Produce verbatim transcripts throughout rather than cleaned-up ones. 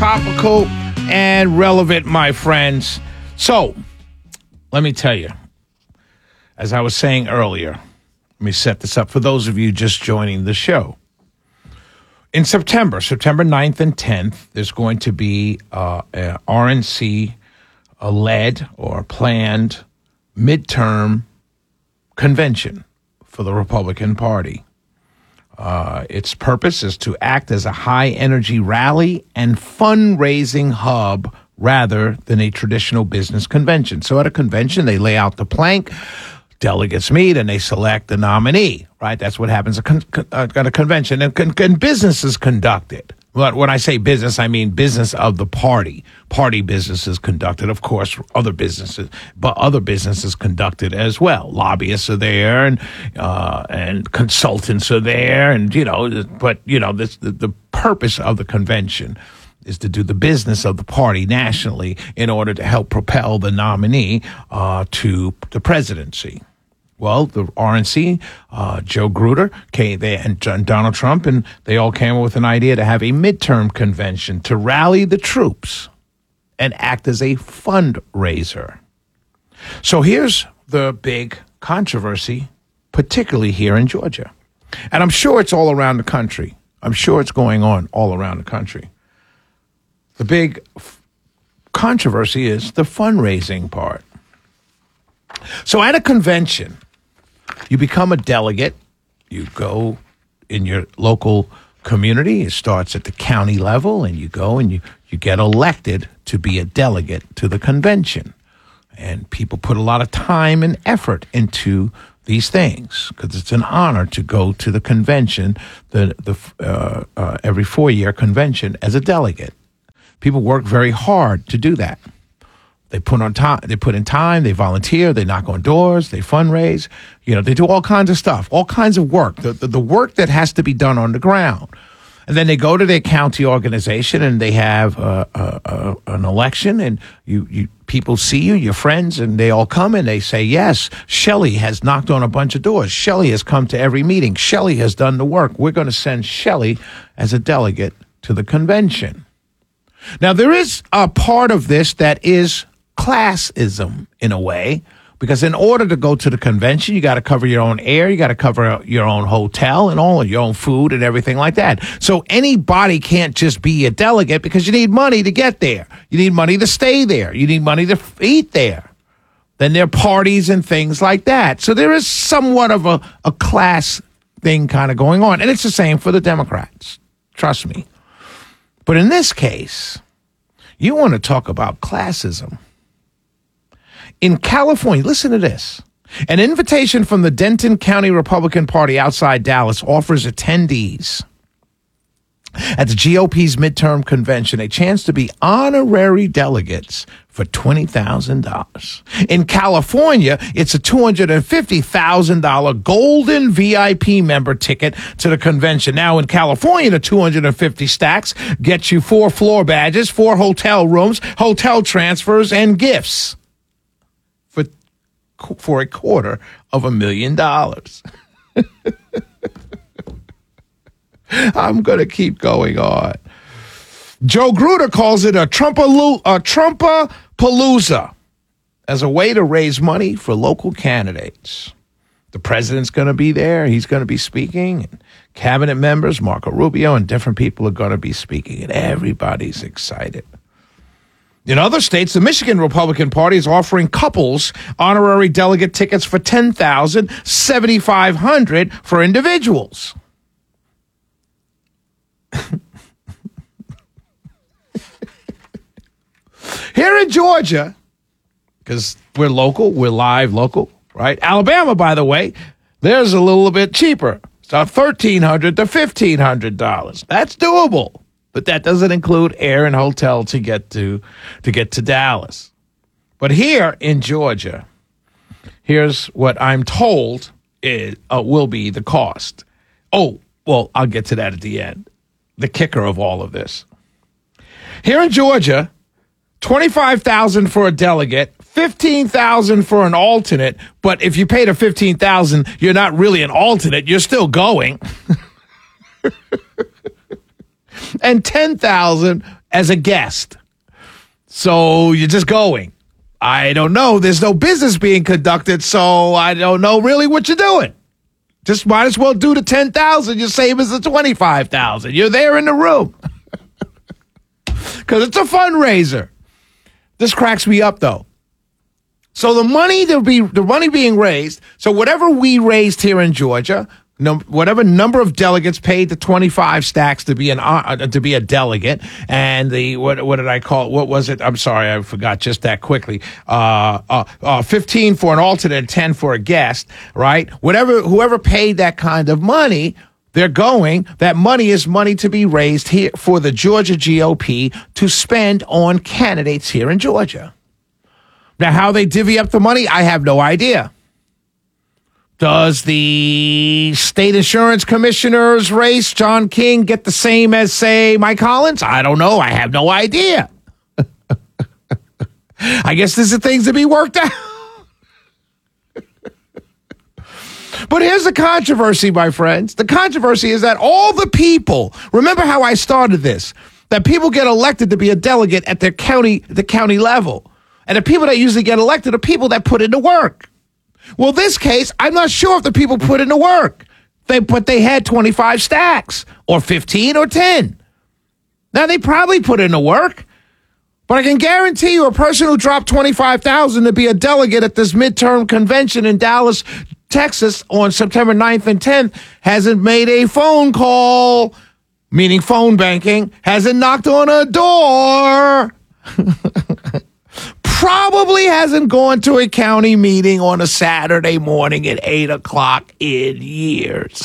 topical and relevant, my friends. So, let me tell you, as I was saying earlier, let me set this up for those of you just joining the show. In September, September ninth and tenth, there's going to be uh, a R N C-led or planned midterm convention for the Republican Party. Uh, its purpose is to act as a high-energy rally and fundraising hub rather than a traditional business convention. So at a convention, they lay out the plank, delegates meet, and they select the nominee, right? That's what happens at, con- at a convention. And, con- and business is conducted. But when I say business, I mean business of the party. Party business is conducted. Of course, other businesses, but other businesses conducted as well. Lobbyists are there, and uh, and consultants are there, and you know. But you know, this, the the purpose of the convention is to do the business of the party nationally in order to help propel the nominee uh, to the presidency. Well, the R N C, uh, Joe Grutter, came, they, and Donald Trump, and they all came up with an idea to have a midterm convention to rally the troops and act as a fundraiser. So here's the big controversy, particularly here in Georgia. And I'm sure it's all around the country. I'm sure it's going on all around the country. The big f- controversy is the fundraising part. So at a convention, you become a delegate. You go in your local community. It starts at the county level, and you go and you, you get elected to be a delegate to the convention. And people put a lot of time and effort into these things because it's an honor to go to the convention, the the uh, uh, every four-year convention as a delegate. People work very hard to do that. They put on time. They put in time. They volunteer. They knock on doors. They fundraise. You know, they do all kinds of stuff, all kinds of work. The, the the work that has to be done on the ground, and then they go to their county organization and they have uh, uh, uh, an election. And you you people see you, your friends, and they all come and they say, "Yes, Shelley has knocked on a bunch of doors. Shelley has come to every meeting. Shelley has done the work. We're going to send Shelley as a delegate to the convention." Now, there is a part of this that is classism in a way, because in order to go to the convention, you got to cover your own air, you got to cover your own hotel and all of your own food and everything like that. So anybody can't just be a delegate because you need money to get there. You need money to stay there. You need money to f- eat there. Then there are parties and things like that. So there is somewhat of a, a class thing kind of going on. And it's the same for the Democrats. Trust me. But in this case, you want to talk about classism. In California, listen to this. An invitation from the Denton County Republican Party outside Dallas offers attendees at the G O P's midterm convention a chance to be honorary delegates for twenty thousand dollars. In California, it's a two hundred fifty thousand dollars golden V I P member ticket to the convention. Now, in California, the two hundred fifty stacks gets you four floor badges, four hotel rooms, hotel transfers, and gifts for, for a quarter of a million dollars. I'm going to keep going on. Joe Grutter calls it a Trumpaloo- a Trumpapalooza as a way to raise money for local candidates. The president's going to be there. He's going to be speaking. And cabinet members, Marco Rubio, and different people are going to be speaking. And everybody's excited. In other states, the Michigan Republican Party is offering couples honorary delegate tickets for ten thousand dollars, seven thousand five hundred dollars for individuals. Here in Georgia, because we're local, we're live local, right? Alabama, by the way, there's a little bit cheaper. So thirteen hundred dollars to fifteen hundred dollars. That's doable. But that doesn't include air and hotel to get to to get to Dallas. But here in Georgia, here's what I'm told it uh, will be the cost. Oh, well, I'll get to that at the end. The kicker of all of this. Here in Georgia, twenty-five thousand dollars for a delegate, fifteen thousand dollars for an alternate. But if you pay the fifteen thousand dollars, you're not really an alternate. You're still going. and ten thousand as a guest. So you're just going. I don't know. There's no business being conducted, so I don't know really what you're doing. Just might as well do the ten thousand. You're same as the twenty-five thousand. You're there in the room. Because it's a fundraiser. This cracks me up, though. So the money to be the money being raised, so whatever we raised here in Georgia, no, whatever number of delegates paid the twenty-five stacks to be an uh, to be a delegate, and the what what did I call it? What was it? I'm sorry, I forgot just that quickly. Uh, uh, uh, fifteen for an alternate, ten for a guest, right? Whatever, whoever paid that kind of money, they're going. That money is money to be raised here for the Georgia G O P to spend on candidates here in Georgia. Now, how they divvy up the money, I have no idea. Does the state insurance commissioner's race, John King, get the same as, say, Mike Collins? I don't know. I have no idea. I guess these are things to be worked out. But here's the controversy, my friends. The controversy is that all the people, remember how I started this, that people get elected to be a delegate at their county, the county level. And the people that usually get elected are people that put in the work. Well, this case, I'm not sure if the people put in the work. They, but they had twenty-five stacks or fifteen or ten. Now, they probably put in the work. But I can guarantee you a person who dropped twenty-five thousand dollars to be a delegate at this midterm convention in Dallas, Texas on September ninth and tenth hasn't made a phone call, meaning phone banking, hasn't knocked on a door. Probably hasn't gone to a county meeting on a Saturday morning at eight o'clock in years.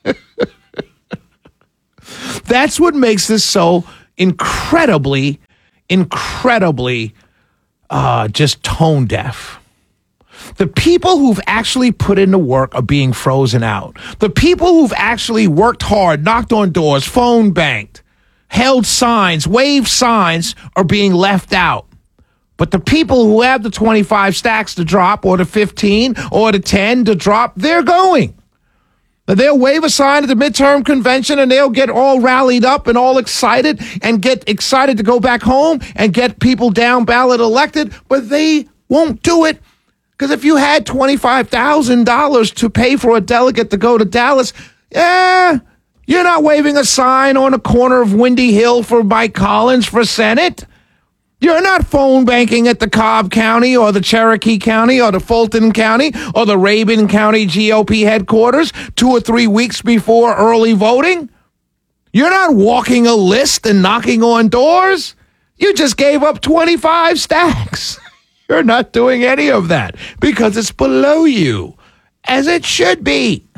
That's what makes this so incredibly, incredibly uh, just tone deaf. The people who've actually put in the work are being frozen out. The people who've actually worked hard, knocked on doors, phone banked, held signs, waved signs are being left out. But the people who have the twenty-five stacks to drop, or the fifteen, or the ten to drop, they're going. They'll wave a sign at the midterm convention and they'll get all rallied up and all excited and get excited to go back home and get people down ballot elected, but they won't do it. Because if you had twenty-five thousand dollars to pay for a delegate to go to Dallas, yeah, you're not waving a sign on a corner of Windy Hill for Mike Collins for Senate. You're not phone banking at the Cobb County or the Cherokee County or the Fulton County or the Rabun County G O P headquarters two or three weeks before early voting. You're not walking a list and knocking on doors. You just gave up twenty-five stacks. You're not doing any of that because it's below you, as it should be.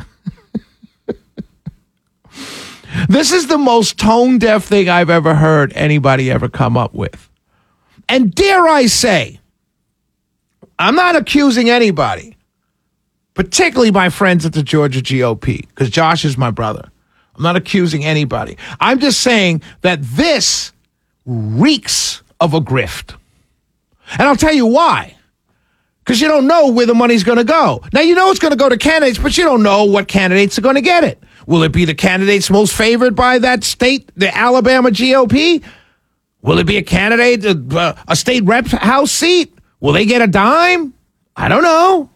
This is the most tone-deaf thing I've ever heard anybody ever come up with. And dare I say, I'm not accusing anybody, particularly my friends at the Georgia G O P, because Josh is my brother. I'm not accusing anybody. I'm just saying that this reeks of a grift. And I'll tell you why. Because you don't know where the money's going to go. Now, you know it's going to go to candidates, but you don't know what candidates are going to get it. Will it be the candidates most favored by that state, the Alabama G O P? Will it be a candidate, uh, a state rep house seat? Will they get a dime? I don't know.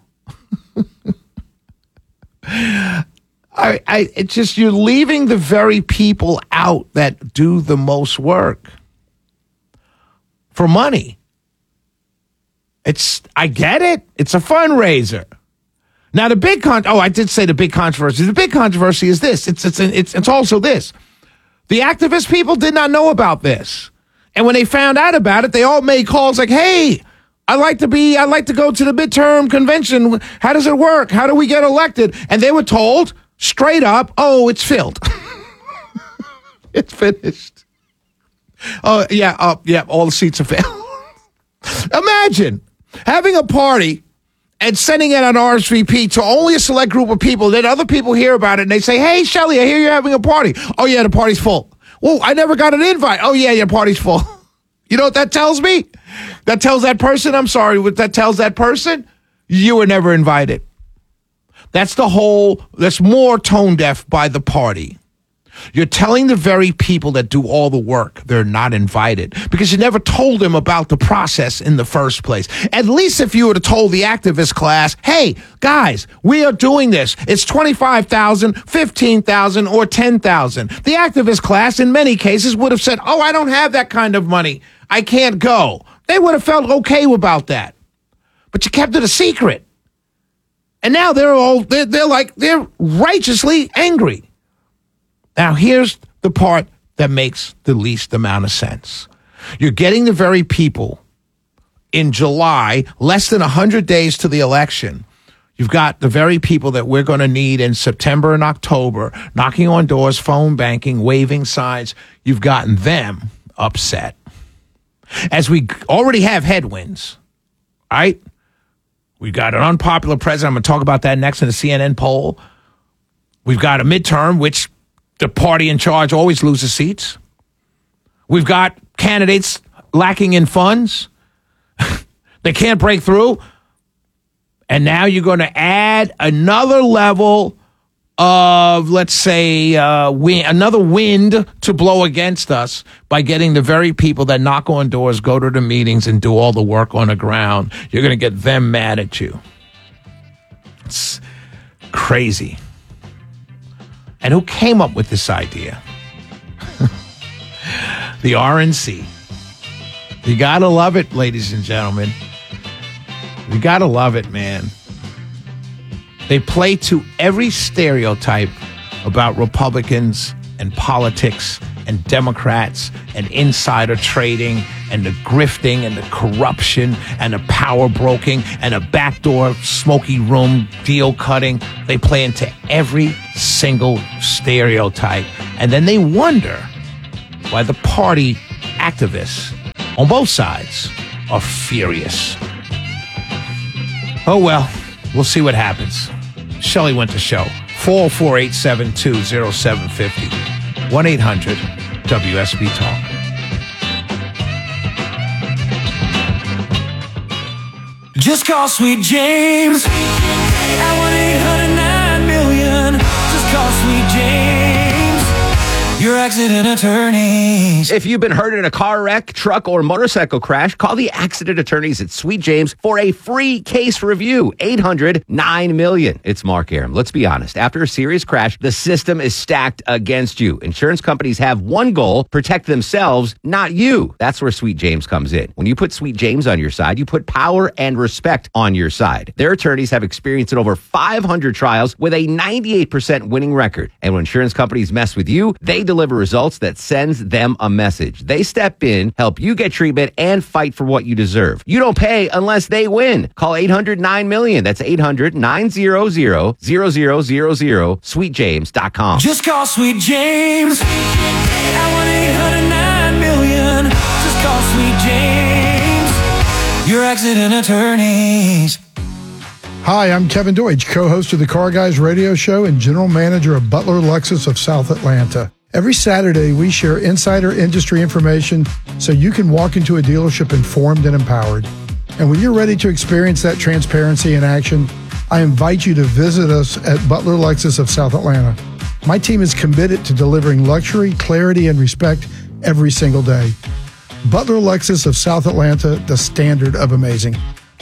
I, I, it's just you're leaving the very people out that do the most work for money. It's, I get it. It's a fundraiser. Now the big con, oh, I did say the big controversy. The big controversy is this. It's, it's, it's, it's also this. The activist people did not know about this. And when they found out about it, they all made calls like, hey, I'd like to be, I'd like to go to the midterm convention. How does it work? How do we get elected? And they were told straight up, oh, it's filled. It's finished. Oh, yeah, uh, yeah, all the seats are filled. Imagine having a party and sending out an R S V P to only a select group of people. Then other people hear about it and they say, hey, Shelly, I hear you're having a party. Oh, yeah, the party's full. Whoa, I never got an invite. Oh, yeah, your party's full. You know what that tells me? That tells that person, I'm sorry, what that tells that person, you were never invited. That's the whole, that's more tone deaf by the party. You're telling the very people that do all the work they're not invited because you never told them about the process in the first place. At least if you would have told the activist class, hey, guys, we are doing this. It's twenty-five thousand, fifteen thousand, or ten thousand. The activist class in many cases would have said, oh, I don't have that kind of money. I can't go. They would have felt okay about that. But you kept it a secret. And now they're all, they're, they're like, they're righteously angry. Now, here's the part that makes the least amount of sense. You're getting the very people in July, less than one hundred days to the election. You've got the very people that we're going to need in September and October, knocking on doors, phone banking, waving signs. You've gotten them upset. As we already have headwinds, right? We've got an unpopular president. I'm going to talk about that next in the C N N poll. We've got a midterm, which the party in charge always loses seats. We've got candidates lacking in funds. They can't break through. And now you're going to add another level of, let's say, uh, wind, another wind to blow against us by getting the very people that knock on doors, go to the meetings, and do all the work on the ground. You're going to get them mad at you. It's crazy. And who came up with this idea? The R N C. You got to love it, ladies and gentlemen. You got to love it, man. They play to every stereotype about Republicans and politics and Democrats and insider trading and the grifting and the corruption and the power broking and the backdoor smoky room deal cutting. They play into every single stereotype. And then they wonder why the party activists on both sides are furious. Oh, well, we'll see what happens. Shelley Winter Show, four oh four, eight seven two, oh seven five oh, one eight hundred W S B Talk. Just call Sweet James at one eight hundred nine million. Just call Sweet James, your accident attorneys. If you've been hurt in a car wreck, truck, or motorcycle crash, call the accident attorneys at Sweet James for a free case review. eight hundred nine million. It's Mark Aram. Let's be honest. After a serious crash, the system is stacked against you. Insurance companies have one goal: protect themselves, not you. That's where Sweet James comes in. When you put Sweet James on your side, you put power and respect on your side. Their attorneys have experience in over five hundred trials with a ninety-eight percent winning record. And when insurance companies mess with you, they deliver results that sends them a message. They step in, help you get treatment, and fight for what you deserve. You don't pay unless they win. Call eight hundred nine million. That's eight hundred nine hundred zero zero zero zero, sweet james dot com. Just call Sweet James at one eight hundred nine million. Just call Sweet James, your accident attorneys. Hi, I'm Kevin Deutsch, co-host of the Car Guys radio show and general manager of Butler Lexus of South Atlanta. Every Saturday, we share insider industry information so you can walk into a dealership informed and empowered. And when you're ready to experience that transparency in action, I invite you to visit us at Butler Lexus of South Atlanta. My team is committed to delivering luxury, clarity, and respect every single day. Butler Lexus of South Atlanta, the standard of amazing.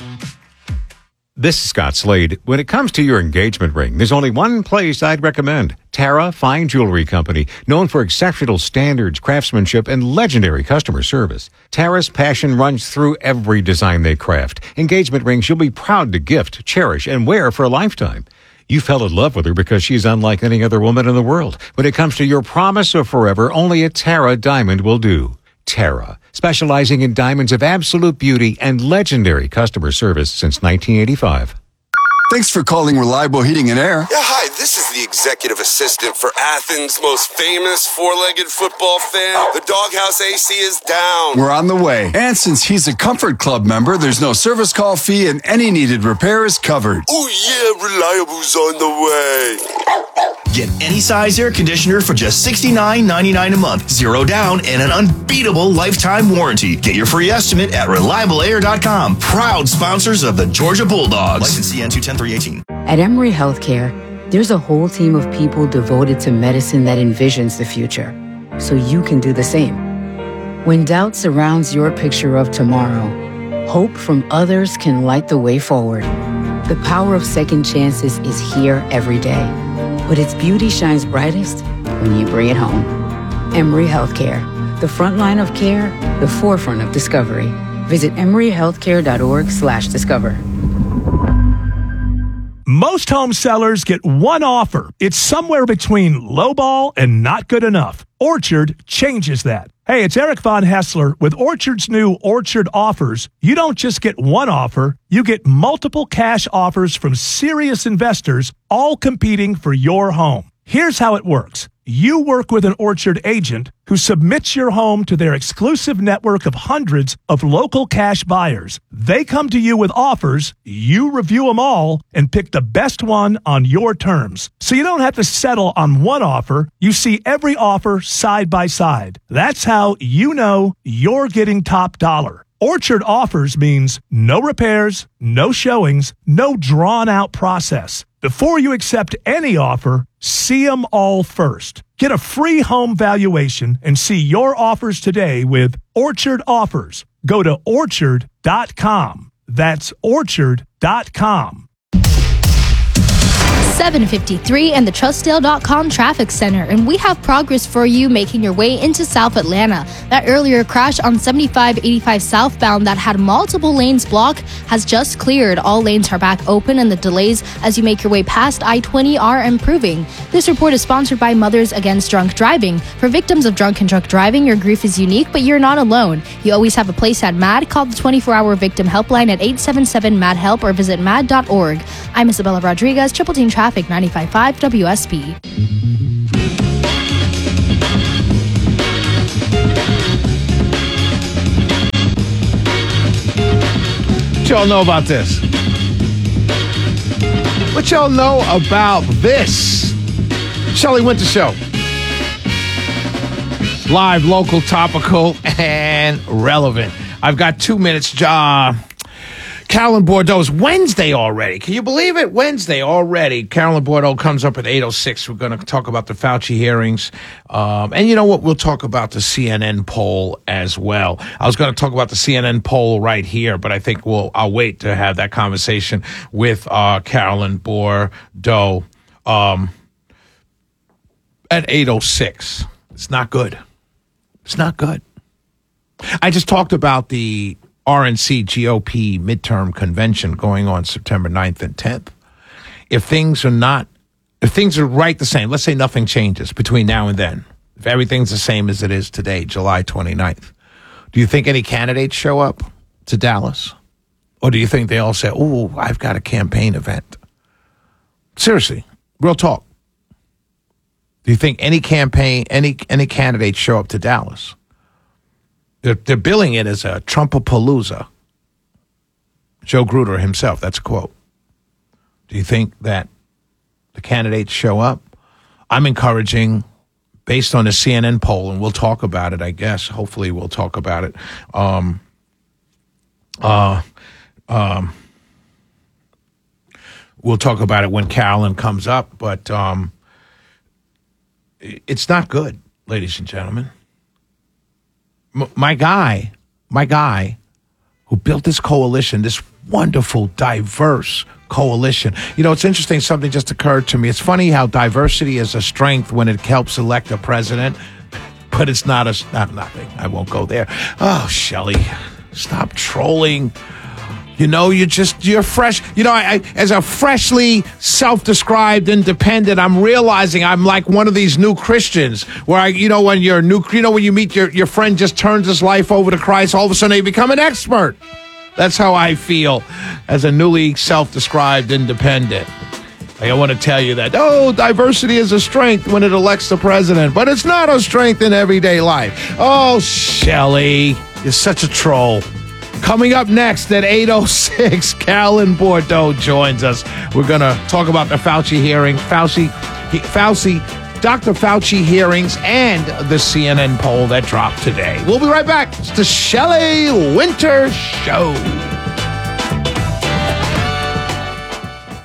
This is Scott Slade. When it comes to your engagement ring, there's only one place I'd recommend. Tara Fine Jewelry Company, known for exceptional standards, craftsmanship, and legendary customer service. Tara's passion runs through every design they craft. Engagement rings you'll be proud to gift, cherish, and wear for a lifetime. You fell in love with her because she's unlike any other woman in the world. When it comes to your promise of forever, only a Tara diamond will do. Tara, specializing in diamonds of absolute beauty and legendary customer service since nineteen eighty-five. Thanks for calling Reliable Heating and Air. Yeah, hi, this is the executive assistant for Athens' most famous four-legged football fan. The Doghouse A C is down. We're on the way. And since he's a Comfort Club member, there's no service call fee and any needed repair is covered. Oh yeah, Reliable's on the way. Get any size air conditioner for just sixty-nine ninety-nine a month. Zero down and an unbeatable lifetime warranty. Get your free estimate at reliable air dot com. Proud sponsors of the Georgia Bulldogs. License C N two ten three eighteen. At Emory Healthcare, There's a whole team of people devoted to medicine that envisions the future, so you can do the same. When doubt surrounds your picture of tomorrow, hope from others can light the way forward. The power of second chances is here every day, but its beauty shines brightest when you bring it home. Emory Healthcare, the front line of care, the forefront of discovery. Visit emoryhealthcare.org slash discover. Most home sellers get one offer. It's somewhere between lowball and not good enough. Orchard changes that. Hey, it's Eric Von Hessler. With Orchard's new Orchard Offers, you don't just get one offer, you get multiple cash offers from serious investors, all competing for your home. Here's how it works. You work with an Orchard agent who submits your home to their exclusive network of hundreds of local cash buyers. They come to you with offers, you review them all, and pick the best one on your terms. So you don't have to settle on one offer. You see every offer side by side. That's how you know you're getting top dollar. Orchard Offers means no repairs, no showings, no drawn-out process. Before you accept any offer, see them all first. Get a free home valuation and see your offers today with Orchard Offers. Go to orchard dot com. That's orchard dot com. seven fifty-three and the Trustdale dot com Traffic Center, and we have progress for you making your way into South Atlanta. That earlier crash on seventy-five eighty-five southbound that had multiple lanes blocked has just cleared. All lanes are back open, and the delays as you make your way past I twenty are improving. This report is sponsored by Mothers Against Drunk Driving. For victims of drunk and drunk driving, your grief is unique, but you're not alone. You always have a place at MAD. Call the twenty-four hour victim helpline at eight seven seven MAD HELP or visit mad dot org. I'm Isabella Rodriguez, Triple Team Traffic. ninety-five point five W S B. What y'all know about this? What y'all know about this? Shelley Winter Show. Live, local, topical, and relevant. I've got two minutes. Uh, Carolyn Bordeaux's Wednesday already. Can you believe it? Wednesday already. Carolyn Bordeaux comes up at eight oh six. We're going to talk about the Fauci hearings. Um, and you know what? We'll talk about the C N N poll as well. I was going to talk about the C N N poll right here, but I think we'll, I'll wait to have that conversation with uh, Carolyn Bordeaux um, at eight oh six. It's not good. It's not good. I just talked about the R N C G O P midterm convention going on September ninth and tenth. If things are not, if things are right the same, let's say nothing changes between now and then, if everything's the same as it is today, July twenty-ninth, do you think any candidates show up to Dallas? Or do you think they all say, oh, I've got a campaign event? Seriously, real talk. Do you think any campaign, any any candidates show up to Dallas? They're, they're billing it as a Trumpapalooza. Joe Grutter himself, that's a quote. Do you think that the candidates show up? I'm encouraging, based on the C N N poll, and we'll talk about it, I guess. Hopefully we'll talk about it. Um, uh, um, we'll talk about it when Carolyn comes up, but um, it's not good, ladies and gentlemen. My guy, my guy who built this coalition, this wonderful, diverse coalition. You know, it's interesting, something just occurred to me. It's funny how diversity is a strength when it helps elect a president, but it's not a, not nothing. I won't go there. Oh, Shelley, stop trolling. You know, you're just, you're fresh. You know, I, I, as a freshly self-described independent, I'm realizing I'm like one of these new Christians where I, you know, when you're new, you know, when you meet your, your friend just turns his life over to Christ, all of a sudden they become an expert. That's how I feel as a newly self-described independent. Like, I want to tell you that, oh, diversity is a strength when it elects the president, but it's not a strength in everyday life. Oh, Shelley, you're such a troll. Coming up next at eight oh six, Carolyn Bordeaux joins us. We're going to talk about the Fauci hearing, Fauci, Fauci, Doctor Fauci hearings, and the C N N poll that dropped today. We'll be right back. It's the Shelley Winter Show.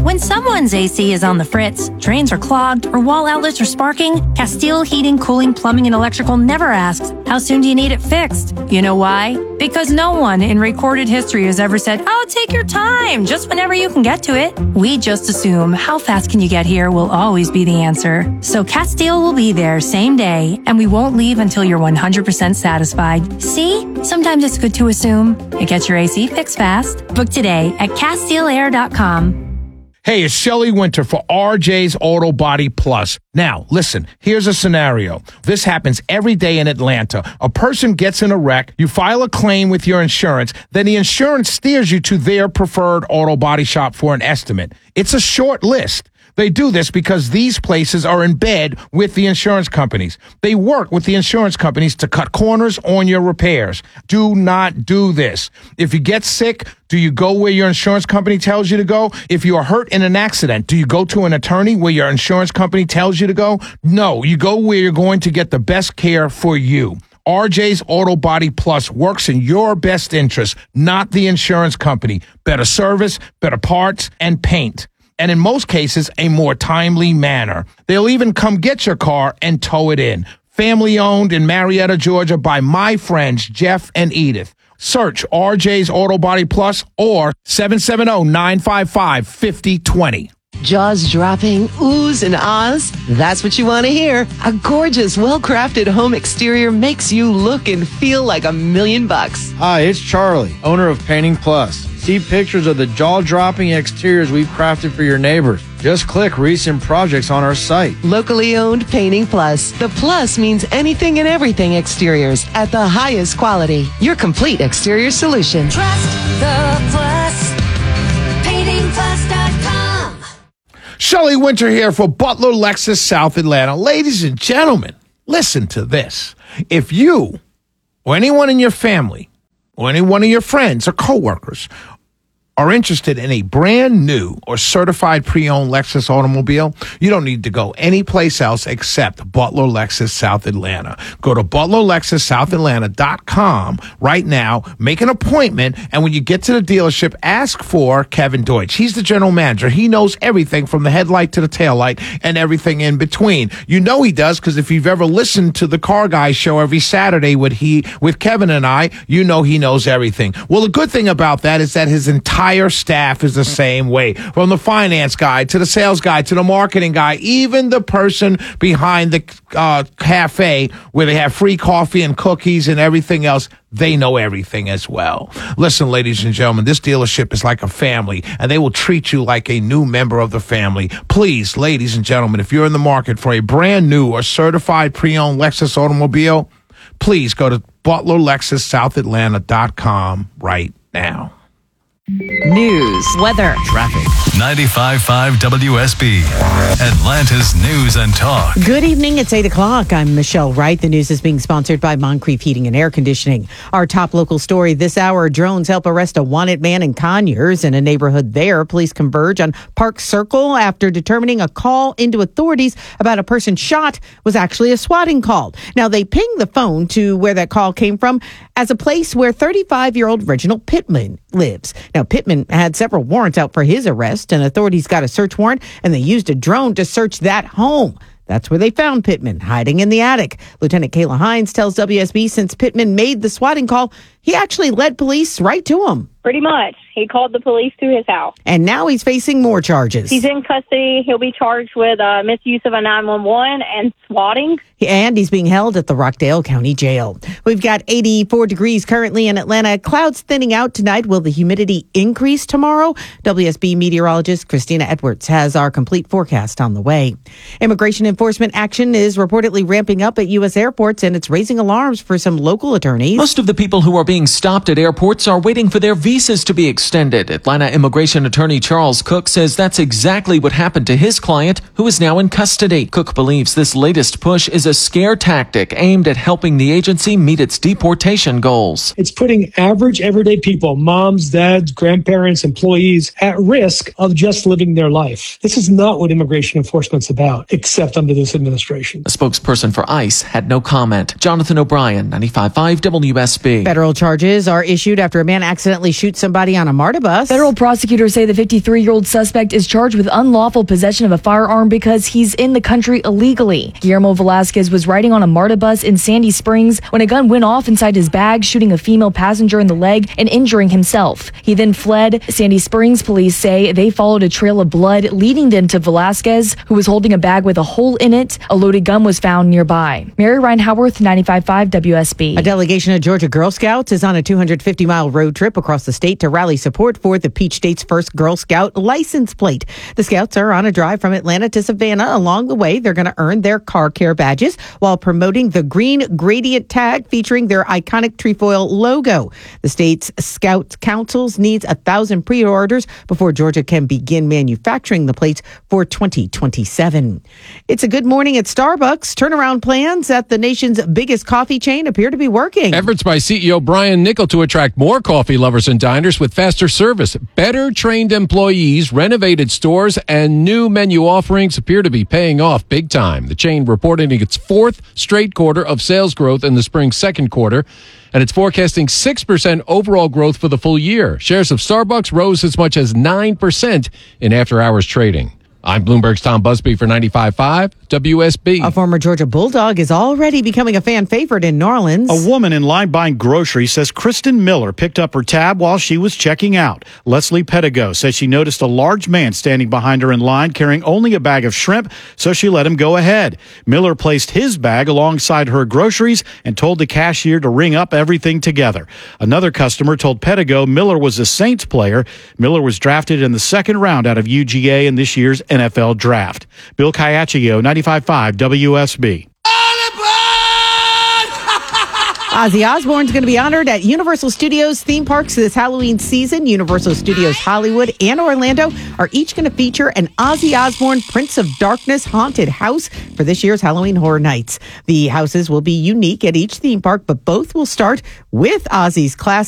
When someone's A C is on the fritz, drains are clogged, or wall outlets are sparking, Castile Heating, Cooling, Plumbing, and Electrical never asks, how soon do you need it fixed? You know why? Because no one in recorded history has ever said, oh, take your time, just whenever you can get to it. We just assume how fast can you get here will always be the answer. So Castile will be there same day, and we won't leave until you're one hundred percent satisfied. See? Sometimes it's good to assume. It gets your A C fixed fast. Book today at Castile Air dot com. Hey, it's Shelley Winter for R J's Auto Body Plus. Now, listen, here's a scenario. This happens every day in Atlanta. A person gets in a wreck, you file a claim with your insurance, then the insurance steers you to their preferred auto body shop for an estimate. It's a short list. They do this because these places are in bed with the insurance companies. They work with the insurance companies to cut corners on your repairs. Do not do this. If you get sick, do you go where your insurance company tells you to go? If you are hurt in an accident, do you go to an attorney where your insurance company tells you to go? No, you go where you're going to get the best care for you. R J's Auto Body Plus works in your best interest, not the insurance company. Better service, better parts, and paint. And in most cases, a more timely manner. They'll even come get your car and tow it in. Family owned in Marietta, Georgia by my friends Jeff and Edith. Search R J's Auto Body Plus or seven seven zero, nine five five, five zero two zero. Jaws dropping, oohs and ahs. That's what you want to hear. A gorgeous, well-crafted home exterior makes you look and feel like a million bucks. Hi, it's Charlie, owner of Painting Plus. See pictures of the jaw-dropping exteriors we've crafted for your neighbors. Just click recent projects on our site. Locally owned Painting Plus. The plus means anything and everything exteriors at the highest quality. Your complete exterior solution. Trust the plus. painting plus dot com. Shelley Winter here for Butler Lexus South Atlanta. Ladies and gentlemen, listen to this. If you or anyone in your family or any one of your friends or coworkers are interested in a brand new or certified pre-owned Lexus automobile, you don't need to go anyplace else except Butler Lexus South Atlanta. Go to Butler Lexus South Atlanta dot com right now, make an appointment, and when you get to the dealership, ask for Kevin Deutsch. He's the general manager. He knows everything from the headlight to the taillight and everything in between. You know he does because if you've ever listened to the Car Guy show every Saturday with he with Kevin and I, you know he knows everything. Well, the good thing about that is that his entire Entire staff is the same way, from the finance guy to the sales guy to the marketing guy, even the person behind the uh, cafe where they have free coffee and cookies and everything else. They know everything as well. Listen, ladies and gentlemen, this dealership is like a family, and they will treat you like a new member of the family. Please, ladies and gentlemen, if you're in the market for a brand new or certified pre-owned Lexus automobile, please go to Butler Lexus South Atlanta dot com right now. News, weather, traffic. ninety-five point five W S B, Atlanta's News and Talk. Good evening. It's eight o'clock. I'm Michelle Wright. The news is being sponsored by Moncrief Heating and Air Conditioning. Our top local story this hour, drones help arrest a wanted man in Conyers. In a neighborhood there, police converge on Park Circle after determining a call into authorities about a person shot was actually a swatting call. Now, they ping the phone to where that call came from as a place where thirty-five-year-old Reginald Pittman lives. Now, Pittman had several warrants out for his arrest, and authorities got a search warrant, and they used a drone to search that home. That's where they found Pittman, hiding in the attic. Lieutenant Kayla Hines tells W S B since Pittman made the swatting call, he actually led police right to him. Pretty much. He called the police to his house. And now he's facing more charges. He's in custody. He'll be charged with uh, misuse of a nine one one and swatting. And he's being held at the Rockdale County Jail. We've got eighty-four degrees currently in Atlanta. Clouds thinning out tonight. Will the humidity increase tomorrow? W S B meteorologist Christina Edwards has our complete forecast on the way. Immigration enforcement action is reportedly ramping up at U S airports, and it's raising alarms for some local attorneys. Most of the people who are being stopped at airports are waiting for their visas to be extended. Atlanta immigration attorney Charles Cook says that's exactly what happened to his client, who is now in custody. Cook believes this latest push is a scare tactic aimed at helping the agency meet its deportation goals. It's putting average, everyday people, moms, dads, grandparents, employees, at risk of just living their life. This is not what immigration enforcement's about, except under this administration. A spokesperson for ICE had no comment. Jonathan O'Brien, ninety-five point five W S B. Federal charges charges are issued after a man accidentally shoots somebody on a MARTA bus. Federal prosecutors say the fifty-three-year-old suspect is charged with unlawful possession of a firearm because he's in the country illegally. Guillermo Velasquez was riding on a MARTA bus in Sandy Springs when a gun went off inside his bag, shooting a female passenger in the leg and injuring himself. He then fled. Sandy Springs police say they followed a trail of blood leading them to Velasquez, who was holding a bag with a hole in it. A loaded gun was found nearby. Mary Ryan Howarth, ninety-five point five W S B. A delegation of Georgia Girl Scouts is on a two hundred fifty mile road trip across the state to rally support for the Peach State's first Girl Scout license plate. The Scouts are on a drive from Atlanta to Savannah. Along the way, they're going to earn their car care badges while promoting the green gradient tag featuring their iconic trefoil logo. The state's Scout Councils needs a thousand pre-orders before Georgia can begin manufacturing the plates for twenty twenty-seven. It's a good morning at Starbucks. Turnaround plans at the nation's biggest coffee chain appear to be working. Efforts by C E O Brian Nickel to attract more coffee lovers and diners with faster service, better trained employees, renovated stores, and new menu offerings appear to be paying off big time. The chain reporting its fourth straight quarter of sales growth in the spring second quarter, and it's forecasting six percent overall growth for the full year. Shares of Starbucks rose as much as nine percent in after-hours trading. I'm Bloomberg's Tom Busby for ninety-five point five W S B. A former Georgia Bulldog is already becoming a fan favorite in New Orleans. A woman in line buying groceries says Kristen Miller picked up her tab while she was checking out. Leslie Pedigo says she noticed a large man standing behind her in line carrying only a bag of shrimp, so she let him go ahead. Miller placed his bag alongside her groceries and told the cashier to ring up everything together. Another customer told Pedigo Miller was a Saints player. Miller was drafted in the second round out of U G A in this year's N F L draft. Bill Caiaccio, ninety-five point five W S B. Ozzy Osbourne's going to be honored at Universal Studios theme parks this Halloween season. Universal Studios Hollywood and Orlando are each going to feature an Ozzy Osbourne Prince of Darkness haunted house for this year's Halloween Horror Nights. The houses will be unique at each theme park, but both will start with Ozzy's classic